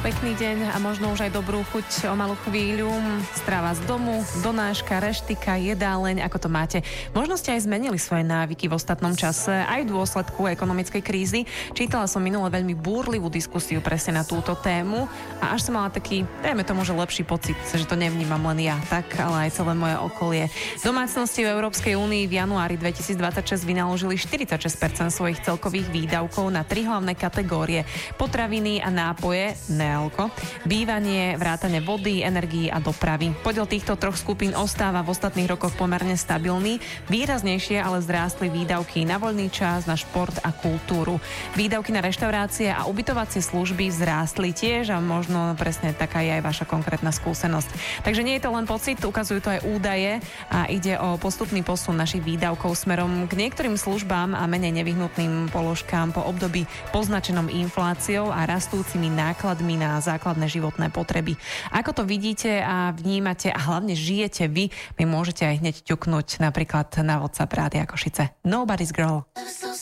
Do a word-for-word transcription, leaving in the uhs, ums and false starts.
Pekný deň a možno už aj dobrú chuť o malú chvíľu. Strava z domu, donáška, reštika, jedáleň, ako to máte. Možno ste aj zmenili svoje návyky v ostatnom čase, aj v dôsledku ekonomickej krízy. Čítala som minule veľmi búrlivú diskusiu presne na túto tému a až som mala taký, dajme tomu, že lepší pocit, že to nevnímam len ja, tak, ale aj celé moje okolie. Domácnosti v Európskej únii v januári dvetisícdvadsaťšesť vynaložili štyridsaťšesť percent svojich celkových výdavkov na tri hlavné kategórie: potraviny a nápoje, nealko, bývanie, vrátane vody, energií a dopravy. Podiel týchto troch skupín ostáva v ostatných rokoch pomerne stabilný. Výraznejšie ale vzrástli výdavky na voľný čas, na šport a kultúru. Výdavky na reštaurácie a ubytovacie služby vzrástli tiež a možno presne taká je aj vaša konkrétna skúsenosť. Takže nie je to len pocit, ukazujú to aj údaje a ide o postupný posun našich výdavkov smerom k niektorým službám a menej nevyhnutným položkám po období poznačenom infláciou a rastúcimi nákladmi na základné životné potreby. Ako to vidíte a vnímate a hlavne žijete vy, mi môžete aj hneď ťuknúť napríklad na WhatsApp Rádia Košice. Nobody's Girl.